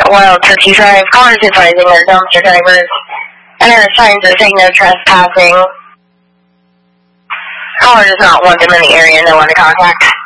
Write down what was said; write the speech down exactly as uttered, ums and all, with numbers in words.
Wild Turkey Drive. Callers advising their dumpster drivers and their signs that say no trespassing. Caller does not want them in the area, no one to contact.